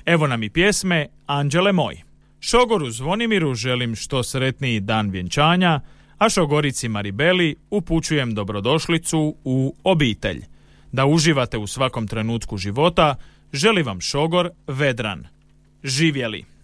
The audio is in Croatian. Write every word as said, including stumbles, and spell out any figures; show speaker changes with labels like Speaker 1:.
Speaker 1: Evo nam i pjesme Anđele moj. Šogoru Zvonimiru želim što sretniji dan vjenčanja, a šogorici Maribeli upućujem dobrodošlicu u obitelj. Da uživate u svakom trenutku života, želi vam šogor Vedran. Živjeli!